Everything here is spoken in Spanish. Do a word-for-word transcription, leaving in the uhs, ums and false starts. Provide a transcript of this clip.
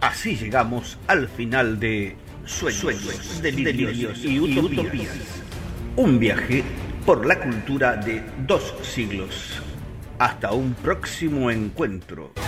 Así llegamos al final de Sueños, Sueños delirios, delirios y, utopías. y utopías. Un viaje por la cultura de dos siglos. Hasta un próximo encuentro.